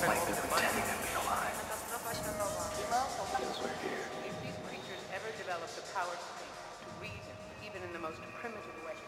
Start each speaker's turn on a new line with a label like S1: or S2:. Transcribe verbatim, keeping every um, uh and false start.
S1: Life is pretending to be alive.
S2: Katastrofa światowa.
S1: Because we're here.
S3: If these creatures ever develop the power to think, to reason, even in the most primitive way,